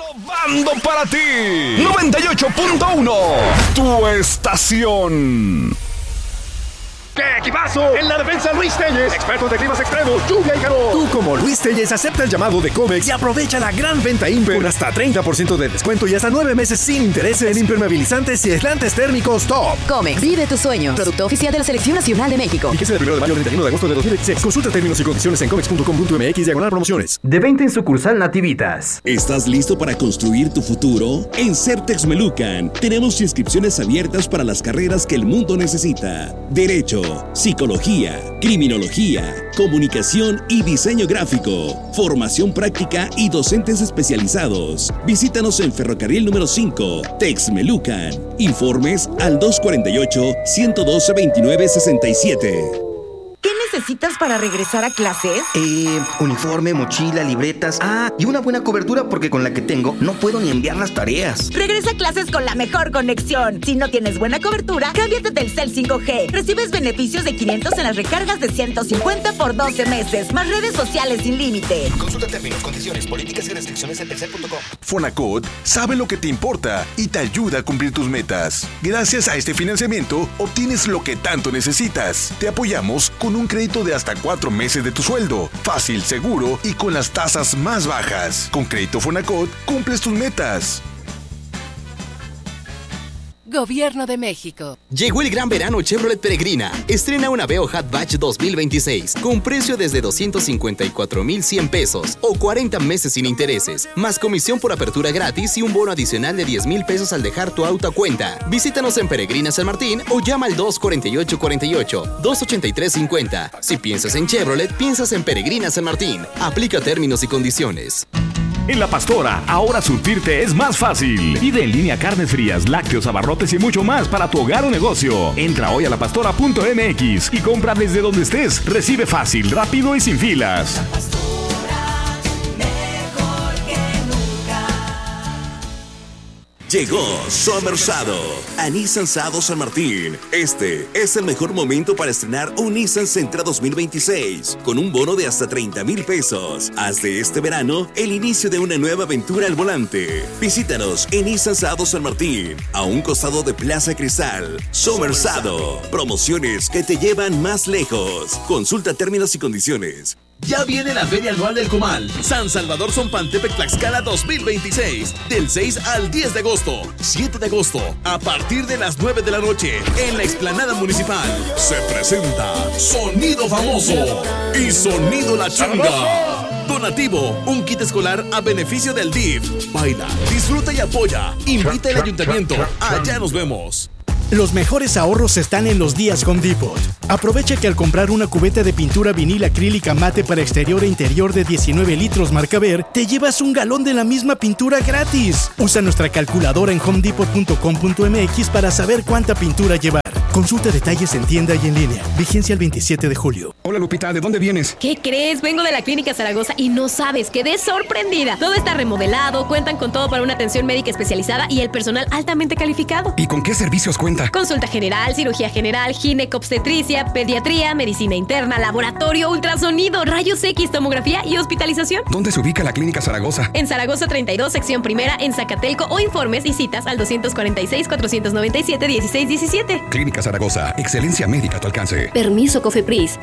Innovando para ti. 98.1. Tu estación. ¡Qué equipazo! En la defensa, Luis Telles, experto de climas extremos, lluvia y calor. Tú, como Luis Telles, acepta el llamado de Comex y aprovecha la gran venta Imper con hasta 30% de descuento y hasta 9 meses sin intereses en impermeabilizantes y aislantes térmicos top. Comex, vive tus sueños. Producto oficial de la Selección Nacional de México. Fíjese del 1 de mayo al 31 de agosto de 2016. Consulta términos y condiciones en comex.com.mx/promociones. De venta en sucursal Nativitas. ¿Estás listo para construir tu futuro? En Certex Melucan tenemos inscripciones abiertas para las carreras que el mundo necesita. Derecho, psicología, criminología, comunicación y diseño gráfico, formación práctica y docentes especializados. Visítanos en Ferrocarril número 5, Texmelucan. Informes al 248-112-2967. ¿Qué necesitas para regresar a clases? Uniforme, mochila, libretas. Y una buena cobertura porque con la que tengo no puedo ni enviar las tareas. Regresa a clases con la mejor conexión. Si no tienes buena cobertura, cámbiate del Telcel 5G. Recibes beneficios de 500 en las recargas de 150 por 12 meses, más redes sociales sin límite. Consulta términos, condiciones, políticas y restricciones en telcel.com. Fonacot sabe lo que te importa y te ayuda a cumplir tus metas. Gracias a este financiamiento, obtienes lo que tanto necesitas. Te apoyamos con un crédito de hasta 4 meses de tu sueldo. Fácil, seguro y con las tasas más bajas. Con Crédito Fonacot, cumples tus metas. Gobierno de México. Llegó el gran verano Chevrolet Peregrina. Estrena una Aveo Hatchback 2026 con precio desde 254,100 pesos o 40 meses sin intereses, más comisión por apertura gratis y un bono adicional de 10,000 pesos al dejar tu auto a cuenta. Visítanos en Peregrina San Martín o llama al 248-48, 283-50. Si piensas en Chevrolet, piensas en Peregrina San Martín. Aplica términos y condiciones. En La Pastora, ahora surtirte es más fácil. Pide en línea carnes frías, lácteos, abarrotes y mucho más para tu hogar o negocio. Entra hoy a lapastora.mx y compra desde donde estés. Recibe fácil, rápido y sin filas. Llegó Summer Sado a Nissan Sado San Martín. Este es el mejor momento para estrenar un Nissan Sentra 2026 con un bono de hasta 30,000 pesos. Haz de este verano el inicio de una nueva aventura al volante. Visítanos en Nissan Sado San Martín, a un costado de Plaza Cristal. Summer Sado, promociones que te llevan más lejos. Consulta términos y condiciones. Ya viene la Feria Anual del Comal, San Salvador Zompantepec Tlaxcala 2026, del 6 al 10 de agosto, 7 de agosto, a partir de las 9 de la noche, en la explanada municipal, se presenta Sonido Famoso y Sonido La Changa. Donativo, un kit escolar a beneficio del DIF. Baila, disfruta y apoya. Invita al ayuntamiento. Allá nos vemos. Los mejores ahorros están en los días Home Depot. Aprovecha que al comprar una cubeta de pintura vinil acrílica mate para exterior e interior de 19 litros marca Ver, te llevas un galón de la misma pintura gratis. Usa nuestra calculadora en homedepot.com.mx para saber cuánta pintura llevar. Consulta detalles en tienda y en línea. Vigencia el 27 de julio. Hola Lupita, ¿de dónde vienes? ¿Qué crees? Vengo de la Clínica Zaragoza y no sabes, quedé sorprendida. Todo está remodelado, cuentan con todo para una atención médica especializada y el personal altamente calificado. ¿Y con qué servicios cuenta? Consulta general, cirugía general, ginecobstetricia, pediatría, medicina interna, laboratorio, ultrasonido, rayos X, tomografía y hospitalización. ¿Dónde se ubica la Clínica Zaragoza? En Zaragoza 32, sección primera, en Zacatelco, o informes y citas al 246-497-1617. Clínica Zaragoza, excelencia médica a tu alcance. Permiso COFEPRIS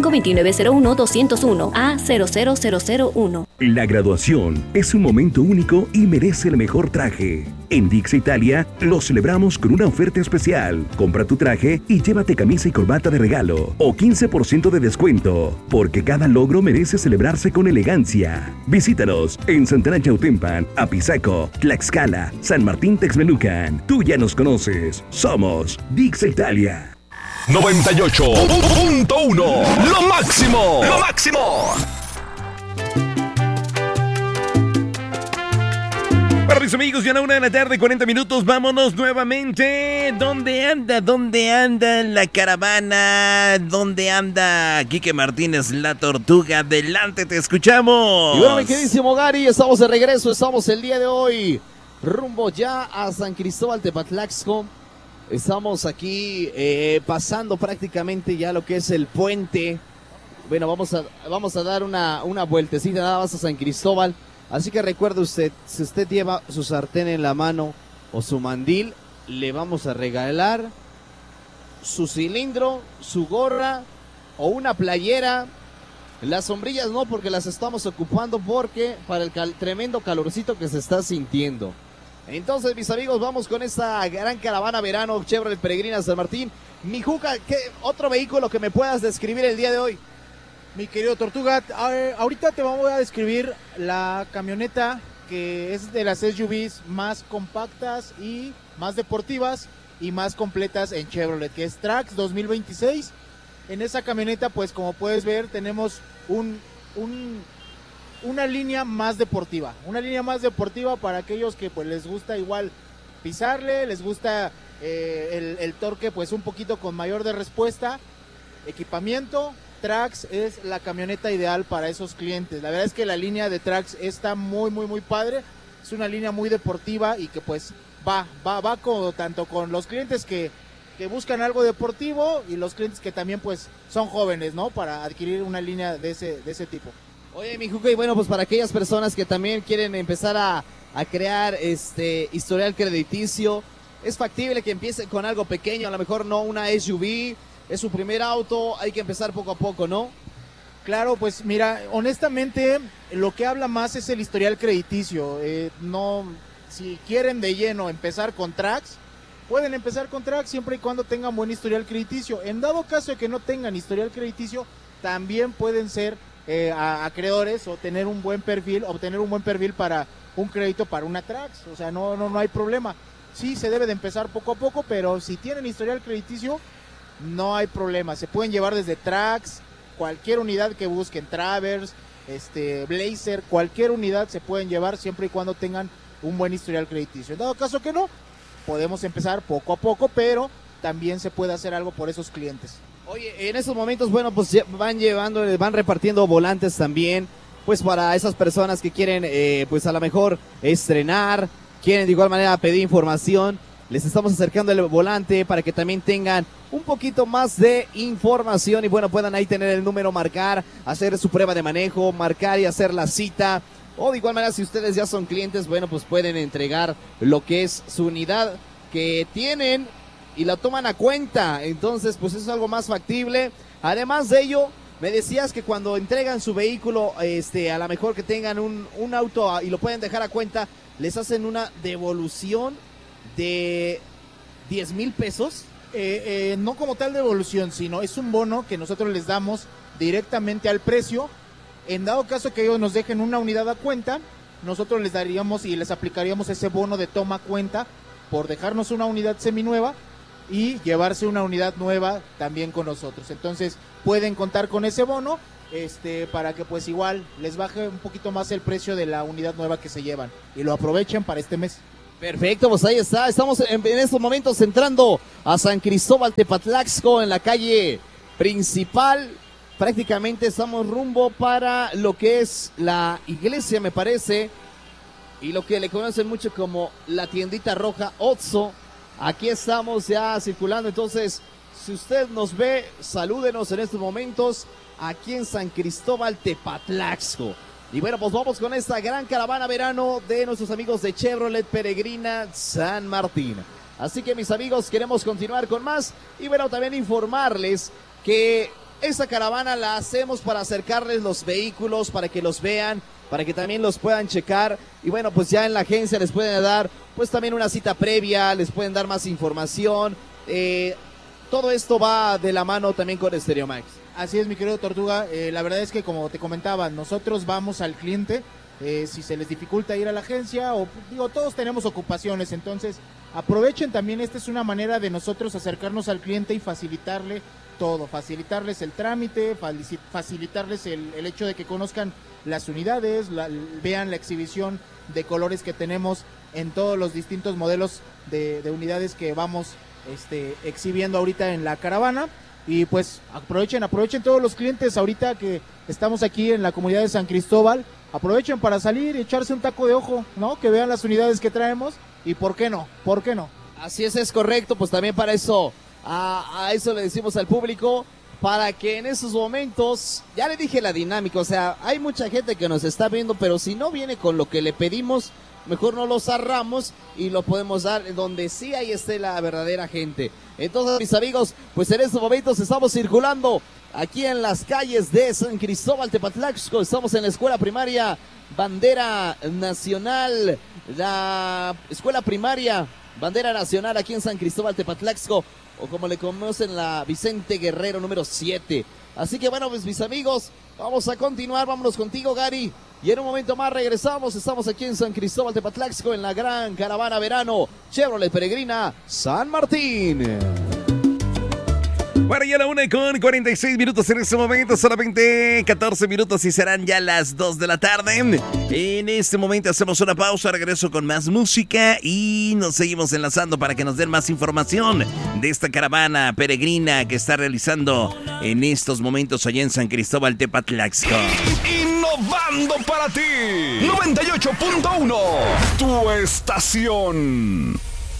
252901-201 A00001. La graduación es un momento único y merece el mejor traje. En Dix Italia lo celebramos con una oferta especial. Compra tu traje y llévate camisa y corbata de regalo o 15% de descuento, porque cada logro merece celebrarse con elegancia. Visítanos en Santana Chautempan, Apizaco, Tlaxcala, San Martín Texmelucan. Tú ya nos conoces. Somos Dix Italia. 98.1. Lo máximo. Lo máximo. Para mis amigos, ya a la 1 de la tarde, 40 minutos, vámonos nuevamente. ¿Dónde anda la caravana? ¿Dónde anda Quique Martínez, la tortuga? Adelante, te escuchamos. Y bueno, mi queridísimo Gary, estamos de regreso, estamos el día de hoy rumbo ya a San Cristóbal Tepatlaxco. Estamos aquí pasando prácticamente ya lo que es el puente. Bueno, vamos a dar una vueltecita nada más a San Cristóbal. Así que recuerde usted, si usted lleva su sartén en la mano o su mandil, le vamos a regalar su cilindro, su gorra o una playera. Las sombrillas no, porque las estamos ocupando porque para el tremendo calorcito que se está sintiendo. Entonces, mis amigos, vamos con esta gran caravana verano Chevrolet Peregrina San Martín. Mijuca, ¿qué otro vehículo que me puedas describir el día de hoy? Mi querido Tortuga, ahorita te vamos a describir la camioneta que es de las SUVs más compactas y más deportivas y más completas en Chevrolet, que es Trax 2026. En esa camioneta, pues como puedes ver, tenemos una línea más deportiva. Una línea más deportiva para aquellos que pues les gusta igual pisarle, les gusta el torque pues un poquito con mayor de respuesta, equipamiento. Trax es la camioneta ideal para esos clientes. La verdad es que la línea de Trax está muy padre. Es una línea muy deportiva y que pues va tanto con los clientes que buscan algo deportivo y los clientes que también pues son jóvenes, ¿no? Para adquirir una línea de ese tipo. Oye, mi Juca, y bueno, pues para aquellas personas que también quieren empezar a crear historial crediticio, es factible que empiecen con algo pequeño, a lo mejor no una SUV. Es su primer auto, hay que empezar poco a poco, ¿no? Claro, pues mira, honestamente lo que habla más es el historial crediticio. Si quieren de lleno empezar con Trax, pueden empezar con Trax siempre y cuando tengan buen historial crediticio. En dado caso de que no tengan historial crediticio, también pueden ser acreedores o obtener un buen perfil para un crédito para una Trax. O sea, no hay problema. Sí, se debe de empezar poco a poco, pero si tienen historial crediticio, no hay problema, se pueden llevar desde Trax, cualquier unidad que busquen, Traverse, Blazer, cualquier unidad se pueden llevar siempre y cuando tengan un buen historial crediticio. En dado caso que no, podemos empezar poco a poco, pero también se puede hacer algo por esos clientes. Oye, en estos momentos, bueno, pues van repartiendo volantes también, pues para esas personas que quieren, pues a lo mejor estrenar, quieren de igual manera pedir información. Les estamos acercando el volante para que también tengan un poquito más de información y bueno, puedan ahí tener el número, marcar, hacer su prueba de manejo, marcar y hacer la cita. O de igual manera, si ustedes ya son clientes, bueno, pues pueden entregar lo que es su unidad que tienen y la toman a cuenta. Entonces, pues eso es algo más factible. Además de ello, me decías que cuando entregan su vehículo, a lo mejor que tengan un auto y lo pueden dejar a cuenta, les hacen una devolución de 10,000 pesos. No como tal devolución, sino es un bono que nosotros les damos directamente al precio. En dado caso que ellos nos dejen una unidad a cuenta, nosotros les daríamos y les aplicaríamos ese bono de toma cuenta por dejarnos una unidad seminueva y llevarse una unidad nueva también con nosotros. Entonces pueden contar con ese bono para que pues igual les baje un poquito más el precio de la unidad nueva que se llevan y lo aprovechen para este mes. Perfecto, pues ahí está. Estamos en estos momentos entrando a San Cristóbal Tepatlaxco en la calle principal. Prácticamente estamos rumbo para lo que es la iglesia, me parece, y lo que le conocen mucho como la tiendita roja Otso. Aquí estamos ya circulando, entonces si usted nos ve, salúdenos en estos momentos aquí en San Cristóbal Tepatlaxco. Y bueno, pues vamos con esta gran caravana verano de nuestros amigos de Chevrolet Peregrina San Martín. Así que mis amigos, queremos continuar con más y bueno, también informarles que esta caravana la hacemos para acercarles los vehículos, para que los vean, para que también los puedan checar. Y bueno, pues ya en la agencia les pueden dar pues también una cita previa, les pueden dar más información. Todo esto va de la mano también con Stereo Max. Así es, mi querido Tortuga. La verdad es que, como te comentaba, nosotros vamos al cliente. Si se les dificulta ir a la agencia, o digo, todos tenemos ocupaciones, entonces aprovechen también. Esta es una manera de nosotros acercarnos al cliente y facilitarle todo, facilitarles el trámite, facilitarles el hecho de que conozcan las unidades, vean la exhibición de colores que tenemos en todos los distintos modelos de unidades que vamos exhibiendo ahorita en la caravana. Y pues aprovechen todos los clientes ahorita que estamos aquí en la comunidad de San Cristóbal, aprovechen para salir y echarse un taco de ojo, ¿no? Que vean las unidades que traemos y ¿por qué no? Así es correcto, pues también para eso, a eso le decimos al público, para que en esos momentos, ya le dije la dinámica, o sea, hay mucha gente que nos está viendo, pero si no viene con lo que le pedimos, mejor no lo cerramos y lo podemos dar donde sí ahí esté la verdadera gente. Entonces, mis amigos, pues en estos momentos estamos circulando aquí en las calles de San Cristóbal Tepatlaxco. Estamos en la escuela primaria Bandera Nacional, la escuela primaria Bandera Nacional aquí en San Cristóbal Tepatlaxco, o como le conocen, la Vicente Guerrero número 7. Así que bueno, pues mis amigos, vamos a continuar, vámonos contigo, Gary. Y en un momento más regresamos, estamos aquí en San Cristóbal Tepatlaxco en la gran caravana verano Chevrolet Peregrina San Martín. Bueno, ya la 1:46 en este momento, solamente 14 minutos y serán ya las 2 de la tarde. En este momento hacemos una pausa, regreso con más música y nos seguimos enlazando para que nos den más información de esta caravana peregrina que está realizando en estos momentos allá en San Cristóbal Tepatlaxco. Innovando para ti, 98.1, tu estación.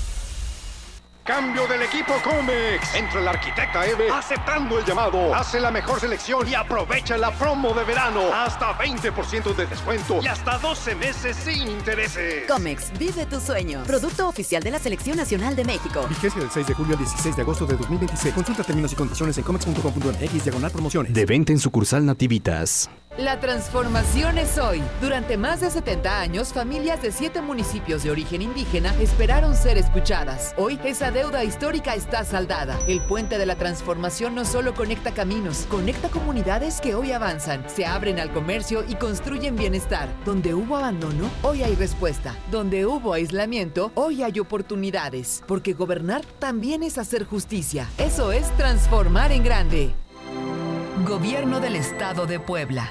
Cambio del equipo Comex. Entra el arquitecta Eve aceptando el llamado. Hace la mejor selección y aprovecha la promo de verano. Hasta 20% de descuento y hasta 12 meses sin intereses. Comex, vive tu sueño. Producto oficial de la Selección Nacional de México. Vigencia del 6 de julio al 16 de agosto de 2026. Consulta términos y condiciones en comex.com.mx/promociones. De venta en sucursal Nativitas. La transformación es hoy. Durante más de 70 años, familias de 7 municipios de origen indígena esperaron ser escuchadas. Hoy, esa deuda histórica está saldada. El puente de la transformación no solo conecta caminos, conecta comunidades que hoy avanzan, se abren al comercio y construyen bienestar. Donde hubo abandono, hoy hay respuesta. Donde hubo aislamiento, hoy hay oportunidades. Porque gobernar también es hacer justicia. Eso es transformar en grande. Gobierno del Estado de Puebla.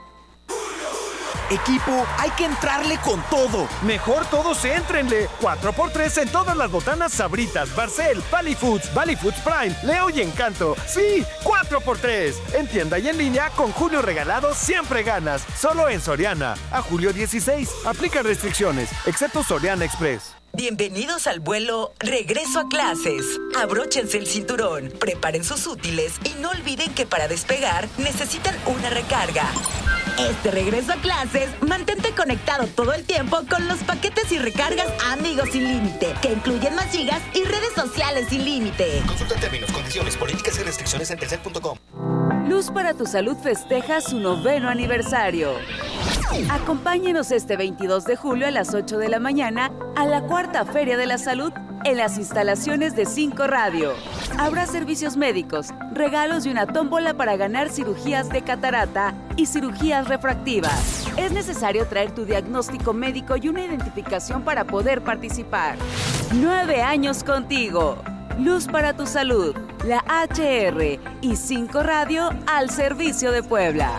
Equipo, hay que entrarle con todo. Mejor todos éntrenle. 4x3 en todas las botanas Sabritas, Barcel, Valley Foods Prime, Leo y Encanto. Sí, 4x3. En tienda y en línea, con Julio Regalado siempre ganas. Solo en Soriana. A julio 16. Aplica restricciones, excepto Soriana Express. Bienvenidos al vuelo Regreso a Clases. Abróchense el cinturón, preparen sus útiles y no olviden que para despegar necesitan una recarga. Este regreso a clases, mantente conectado todo el tiempo con los paquetes y recargas Amigos Sin Límite, que incluyen más gigas y redes sociales sin límite. Consulta términos, condiciones, políticas y restricciones en telcel.com. Luz para tu Salud festeja su 9º aniversario. Acompáñenos este 22 de julio a las 8 de la mañana a la 4ª Feria de la Salud en las instalaciones de 5 Radio. Habrá servicios médicos, regalos y una tómbola para ganar cirugías de catarata y cirugías refractivas. Es necesario traer tu diagnóstico médico y una identificación para poder participar. 9 años contigo. Luz para tu Salud, la HR y 5 Radio al servicio de Puebla.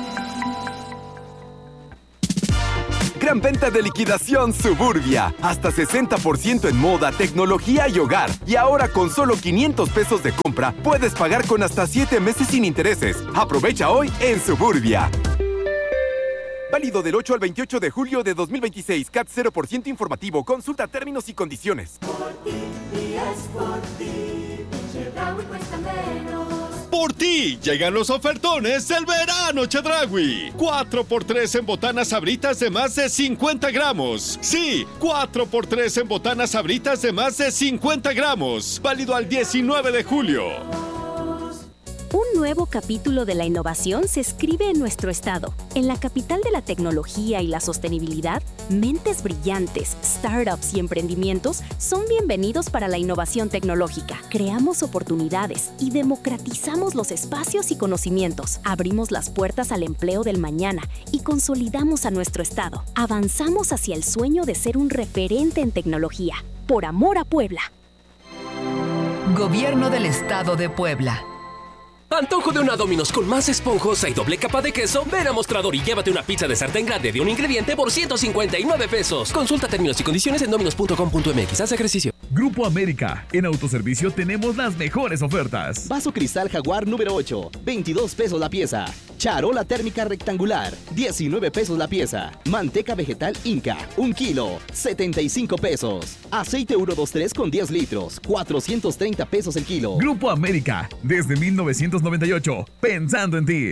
Gran venta de liquidación Suburbia. Hasta 60% en moda, tecnología y hogar. Y ahora con solo 500 pesos de compra, puedes pagar con hasta 7 meses sin intereses. Aprovecha hoy en Suburbia. Válido del 8 al 28 de julio de 2026. CAT 0% informativo. Consulta términos y condiciones. Por ti, y es por ti. Chedraui cuesta menos. Por ti llegan los ofertones del verano Chedraui. 4x3 en botanas Sabritas de más de 50 gramos. Sí, 4x3 en botanas Sabritas de más de 50 gramos. Válido al 19 de julio. Un nuevo capítulo de la innovación se escribe en nuestro estado. En la capital de la tecnología y la sostenibilidad, mentes brillantes, startups y emprendimientos son bienvenidos para la innovación tecnológica. Creamos oportunidades y democratizamos los espacios y conocimientos. Abrimos las puertas al empleo del mañana y consolidamos a nuestro estado. Avanzamos hacia el sueño de ser un referente en tecnología. Por amor a Puebla. Gobierno del Estado de Puebla. Antojo de una Domino's con más esponjosa y doble capa de queso. Ven a Mostrador y llévate una pizza de sartén grande de un ingrediente por 159 pesos. Consulta términos y condiciones en dominos.com.mx. Haz ejercicio. Grupo América. En autoservicio tenemos las mejores ofertas. Vaso cristal Jaguar número 8, 22 pesos la pieza. Charola térmica rectangular, 19 pesos la pieza. Manteca vegetal Inca, 1 kilo, 75 pesos. Aceite 123 con 10 litros, 430 pesos el kilo. Grupo América, desde 1998, pensando en ti.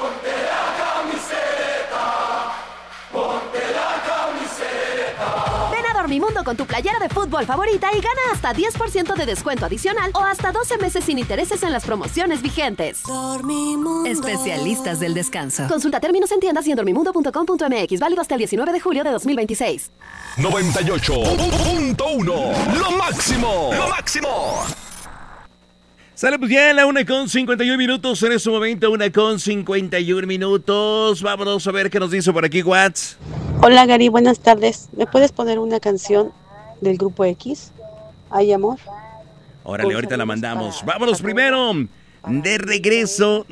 Dormimundo con tu playera de fútbol favorita y gana hasta 10% de descuento adicional o hasta 12 meses sin intereses en las promociones vigentes. Dormimundo. Especialistas del descanso. Consulta términos en tiendas y en dormimundo.com.mx. Válido hasta el 19 de julio de 2026. 98.1. Lo máximo. Lo máximo. Sale pues ya a la 1:51 minutos. En este momento 1:51 minutos. Vámonos a ver qué nos dice por aquí Watts. Hola Gary, buenas tardes. ¿Me puedes poner una canción del Grupo X? ¿Hay amor? Órale, ahorita la mandamos. Vámonos primero. De regreso.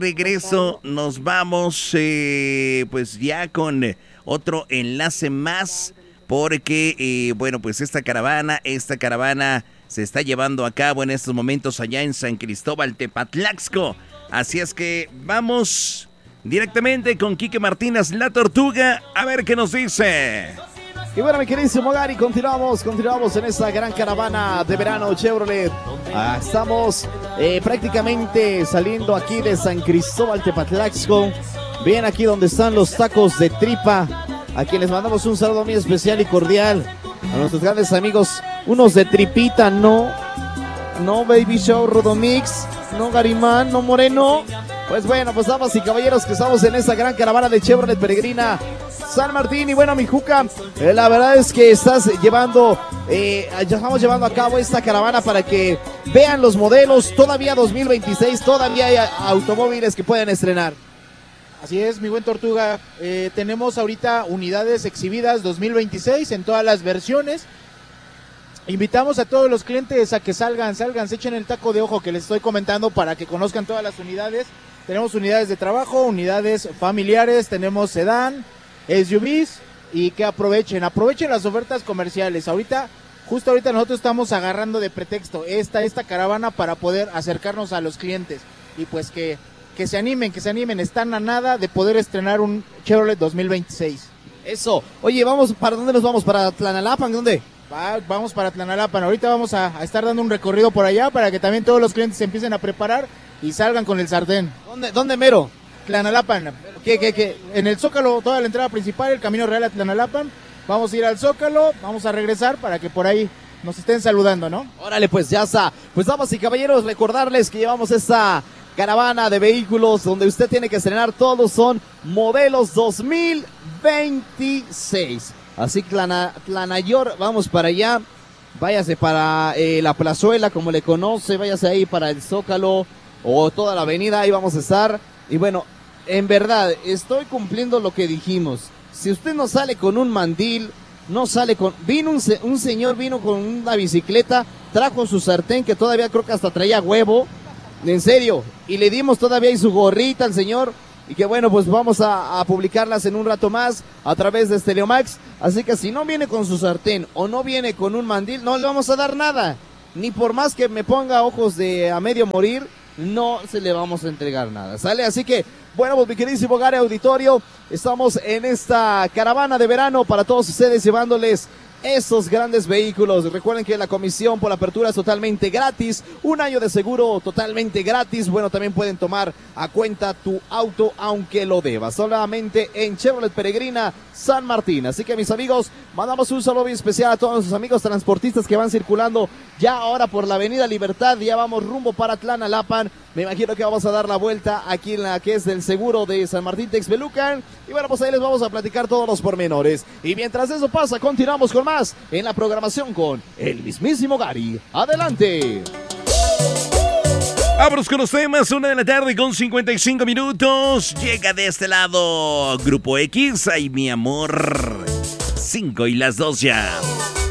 Nos vamos pues ya con otro enlace más. Porque, bueno, pues esta caravana se está llevando a cabo en estos momentos allá en San Cristóbal Tepatlaxco. Así es que vamos directamente con Quique Martínez, la Tortuga, a ver qué nos dice. Y bueno, mi queridísimo Gary, continuamos en esta gran caravana de verano Chevrolet. Estamos prácticamente saliendo aquí de San Cristóbal Tepatlaxco. Bien aquí donde están los tacos de tripa, a quienes mandamos un saludo muy especial y cordial. A nuestros grandes amigos, unos de tripita, no Baby Show, Rodomix, no Garimán, no Moreno. Pues bueno, pues damas y caballeros, que estamos en esta gran caravana de Chevrolet Peregrina San Martín. Y bueno, mi Juca, la verdad es que estamos llevando a cabo esta caravana para que vean los modelos. Todavía 2026, todavía hay automóviles que pueden estrenar. Así es, mi buen Tortuga. Tenemos ahorita unidades exhibidas 2026 en todas las versiones. Invitamos a todos los clientes a que salgan, se echen el taco de ojo que les estoy comentando para que conozcan todas las unidades. Tenemos unidades de trabajo, unidades familiares, tenemos sedán, SUVs, y que aprovechen las ofertas comerciales. Justo ahorita nosotros estamos agarrando de pretexto esta caravana para poder acercarnos a los clientes y pues que se animen, están a nada de poder estrenar un Chevrolet 2026. Eso. Oye, ¿para dónde nos vamos? ¿Para Tlanalapan? ¿Dónde? Vamos para Tlanalapan. Ahorita vamos a estar dando un recorrido por allá para que también todos los clientes se empiecen a preparar y salgan con el sartén. ¿Dónde mero? Tlanalapan. ¿Qué? En el Zócalo, toda la entrada principal, el Camino Real a Tlanalapan. Vamos a ir al Zócalo, vamos a regresar para que por ahí nos estén saludando, ¿no? Órale, pues ya está. Pues damas y caballeros, recordarles que llevamos esta caravana de vehículos donde usted tiene que estrenar, todos son modelos 2026. Así Tlanayor, vamos para allá, váyase para la plazuela, como le conoce, váyase ahí para el Zócalo o toda la avenida, ahí vamos a estar. Y bueno, en verdad, estoy cumpliendo lo que dijimos. Si usted no sale con un mandil, no sale con... un señor vino con una bicicleta, trajo su sartén, que todavía creo que hasta traía huevo, en serio, y le dimos todavía ahí su gorrita al señor. Y que bueno, pues vamos a publicarlas en un rato más a través de Stereomax. Así que si no viene con su sartén o no viene con un mandil, no le vamos a dar nada. Ni por más que me ponga ojos de a medio morir, no se le vamos a entregar nada, ¿sale? Así que, bueno, pues mi queridísimo Gary Auditorio, estamos en esta caravana de verano para todos ustedes, llevándoles esos grandes vehículos. Recuerden que la comisión por apertura es totalmente gratis, un año de seguro totalmente gratis. Bueno, también pueden tomar a cuenta tu auto aunque lo debas, solamente en Chevrolet Peregrina San Martín. Así que, mis amigos, mandamos un saludo bien especial a todos nuestros amigos transportistas que van circulando ya ahora por la Avenida Libertad. Ya vamos rumbo para Tlanalapan. Me imagino que vamos a dar la vuelta aquí en la que es del seguro de San Martín Texmelucan. Y bueno, pues ahí les vamos a platicar todos los pormenores. Y mientras eso pasa, continuamos con más en la programación con el mismísimo Gary. ¡Adelante! Vámonos con los temas, 1:55 p.m. Llega de este lado Grupo X, ay mi amor. 5 y las 2 ya.